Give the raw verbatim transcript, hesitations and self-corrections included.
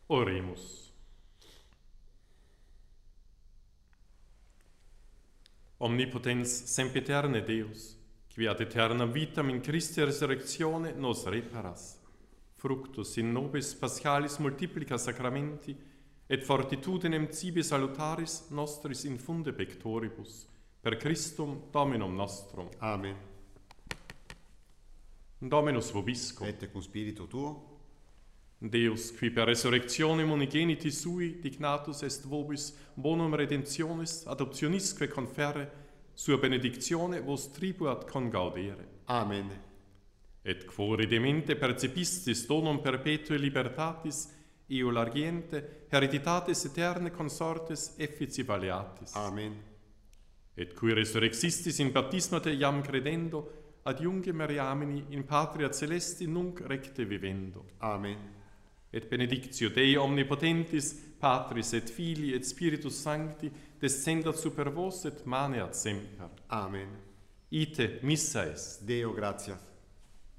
Oremus. Omnipotens sempiterne Deus, qui ad aeternam vitam in Christi resurrectione nos reparas, fructus in nobis paschalis multiplica sacramenti, et fortitudinem cibi salutaris nostris infunde pectoribus, per Christum Dominum nostrum. Amen. Dominus vobiscum. Et cum spiritu tuo, Deus, qui per resurrectionem unigeniti sui dignatus est vobis bonum redemptionis adoptionisque conferre, sua benedictione vos tribuat congaudere. Amen. Et quo redemente percepistis donum perpetue libertatis, eo largiente hereditatis eterne consortes effici valeatis. Amen. Et cui resurrexistis in baptismate iam credendo, ad iunge meriamini in patria celesti nunc recte vivendo. Amen. Et benedictio Dei omnipotentis, Patris et Filii et Spiritus Sancti, descendat super vos et maneat semper. Amen. Ite missa est. Deo gratias.